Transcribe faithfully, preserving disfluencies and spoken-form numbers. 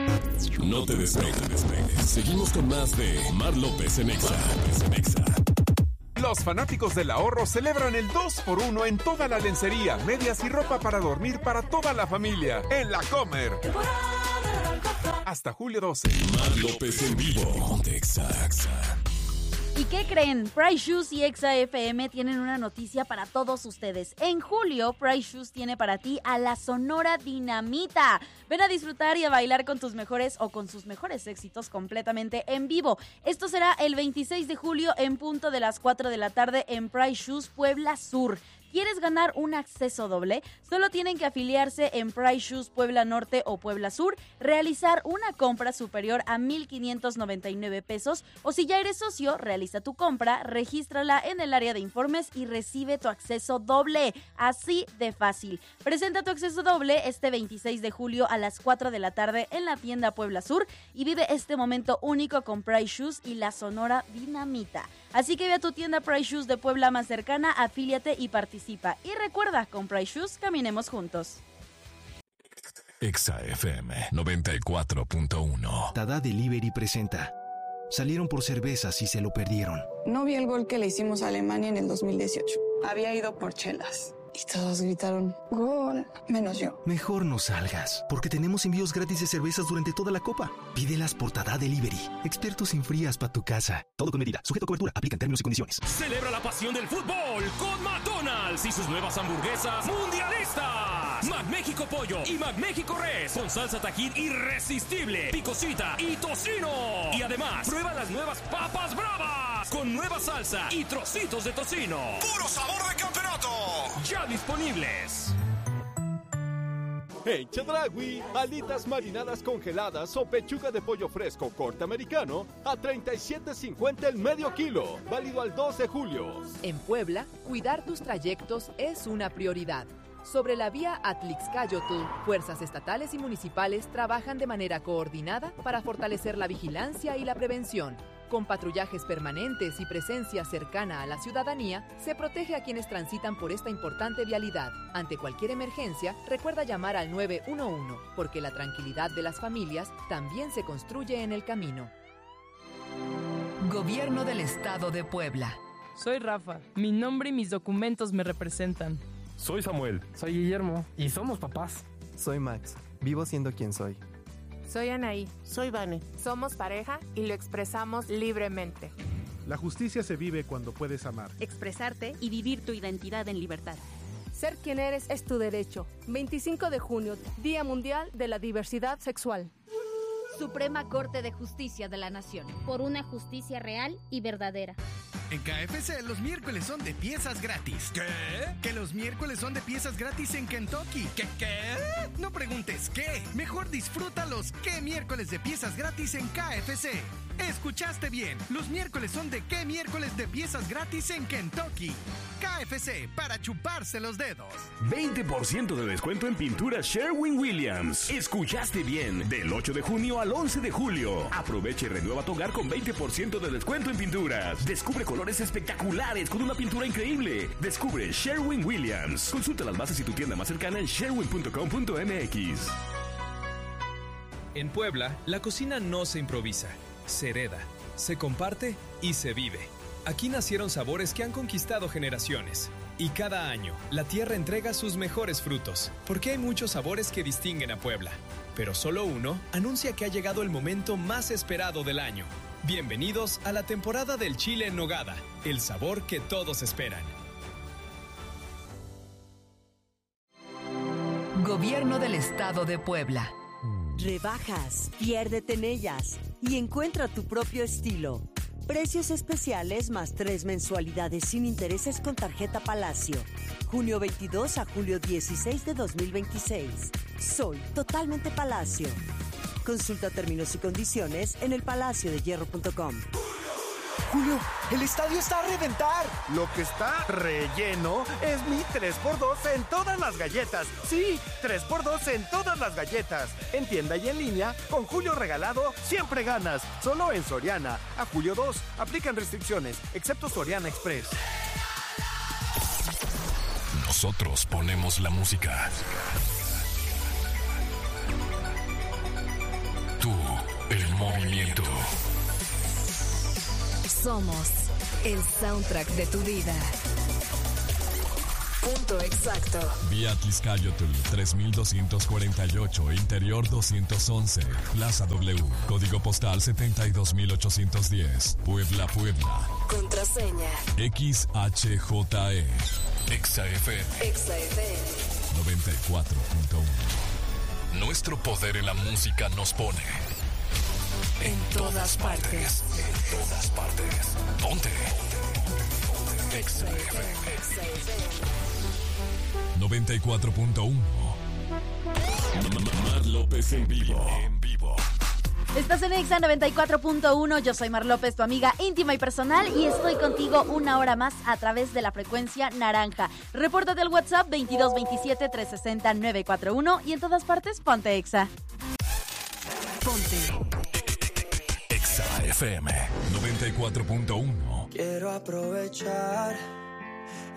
No te despegues, no te despegues. Seguimos con más de Omar López en Exa. Los fanáticos del ahorro celebran el dos por uno en toda la lencería, medias y ropa para dormir para toda la familia. En La Comer. Hasta julio doce. Omar López en vivo. Exa. ¿Y qué creen? Price Shoes y Exa F M tienen una noticia para todos ustedes. En julio, Price Shoes tiene para ti a la Sonora Dinamita. Ven a disfrutar y a bailar con tus mejores o con sus mejores éxitos completamente en vivo. Esto será el veintiséis de julio en punto de las cuatro de la tarde en Price Shoes Puebla Sur. ¿Quieres ganar un acceso doble? Solo tienen que afiliarse en Price Shoes Puebla Norte o Puebla Sur, realizar una compra superior a mil quinientos noventa y nueve pesos o si ya eres socio, realiza tu compra, regístrala en el área de informes y recibe tu acceso doble. Así de fácil. Presenta tu acceso doble este veintiséis de julio a las cuatro de la tarde en la tienda Puebla Sur y vive este momento único con Price Shoes y la Sonora Dinamita. Así que ve a tu tienda Price Shoes de Puebla más cercana, afíliate y participa. Y recuerda, con Price Shoes caminemos juntos. Exa F M noventa y cuatro punto uno. Dada Delivery presenta. Salieron por cervezas y se lo perdieron. No vi el gol que le hicimos a Alemania en el dos mil dieciocho. Había ido por chelas. Y todos gritaron, ¡gol! Menos yo. Mejor no salgas, porque tenemos envíos gratis de cervezas durante toda la Copa. Pídelas por Dada Delivery. Expertos en frías para tu casa. Todo con medida. Sujeto a cobertura. Aplican términos y condiciones. Celebra la pasión del fútbol con McDonald's y sus nuevas hamburguesas mundialistas. McMéxico Pollo y McMéxico Res con salsa Tajín irresistible, picosita y tocino. Y además, prueba las nuevas papas bravas con nueva salsa y trocitos de tocino. ¡Puro sabor de campeonato! ¡Ya disponibles! En Chedraui, alitas marinadas congeladas o pechuga de pollo fresco corte americano a treinta y siete cincuenta el medio kilo, válido al dos de julio. En Puebla, cuidar tus trayectos es una prioridad. Sobre la vía Atlixcáyotl, fuerzas estatales y municipales trabajan de manera coordinada para fortalecer la vigilancia y la prevención. Con patrullajes permanentes y presencia cercana a la ciudadanía, se protege a quienes transitan por esta importante vialidad. Ante cualquier emergencia, recuerda llamar al nueve uno uno, porque la tranquilidad de las familias también se construye en el camino. Gobierno del Estado de Puebla. Soy Rafa. Mi nombre y mis documentos me representan. Soy Samuel. Soy Guillermo. Y somos papás. Soy Max. Vivo siendo quien soy. Soy Anaí. Soy Vane. Somos pareja y lo expresamos libremente. La justicia se vive cuando puedes amar, expresarte y vivir tu identidad en libertad. Ser quien eres es tu derecho. veinticinco de junio, Día Mundial de la Diversidad Sexual. Suprema Corte de Justicia de la Nación. Por una justicia real y verdadera. En K F C los miércoles son de piezas gratis. ¿Qué? Que los miércoles son de piezas gratis en Kentucky. ¿Qué qué? No preguntes qué. Mejor disfruta los qué miércoles de piezas gratis en K F C. Escuchaste bien. Los miércoles son de qué miércoles de piezas gratis en Kentucky. K F C para chuparse los dedos. veinte por ciento de descuento en pintura Sherwin-Williams. Escuchaste bien. Del ocho de junio al once de julio. Aprovecha y renueva tu hogar con veinte por ciento de descuento en pinturas. Descubre colores espectaculares con una pintura increíble. Descubre Sherwin-Williams. Consulta las bases y tu tienda más cercana en sherwin punto com punto m x. En Puebla, la cocina no se improvisa, se hereda, se comparte y se vive. Aquí nacieron sabores que han conquistado generaciones. Y cada año, la tierra entrega sus mejores frutos, porque hay muchos sabores que distinguen a Puebla. Pero solo uno anuncia que ha llegado el momento más esperado del año. Bienvenidos a la temporada del chile en nogada, el sabor que todos esperan. Gobierno del Estado de Puebla. Rebajas, piérdete en ellas y encuentra tu propio estilo. Precios especiales más tres mensualidades sin intereses con tarjeta Palacio. Junio veintidós a julio dieciséis de dos mil veintiséis. Soy totalmente Palacio. Consulta términos y condiciones en el palacio de hierro punto com. Julio, el estadio está a reventar. Lo que está relleno es mi tres por dos en todas las galletas. Sí, tres por dos en todas las galletas. En tienda y en línea, con Julio regalado, siempre ganas. Solo en Soriana. A julio dos, aplican restricciones, excepto Soriana Express. Nosotros ponemos la música. movimiento. Somos el soundtrack de tu vida. Punto exacto. Vía Atlixcayotl tres mil doscientos cuarenta y ocho, Interior doscientos once, Plaza W, Código Postal setenta y dos mil ochocientos diez, Puebla, Puebla. Contraseña X H J E. Exa F M. Exa F M noventa y cuatro punto uno. Nuestro poder en la música nos pone en todas partes. En todas partes. Ponte. Exa F M noventa y cuatro punto uno. Mar López en vivo. En vivo. Estás en Exa noventa y cuatro punto uno. Yo soy Mar López, tu amiga íntima y personal, y estoy contigo una hora más a través de la frecuencia naranja. Repórtate al WhatsApp veintidós veintisiete trescientos sesenta novecientos cuarenta y uno y en todas partes ponte Exa. Ponte Exa F M noventa y cuatro punto uno. Quiero aprovechar